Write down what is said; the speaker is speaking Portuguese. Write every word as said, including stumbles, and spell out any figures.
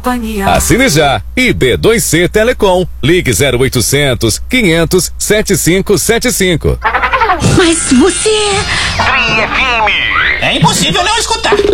Assine já. I B dois C Telecom. Ligue zero oitocentos, quinhentos, setenta e cinco setenta e cinco. Mas você... É impossível não escutar.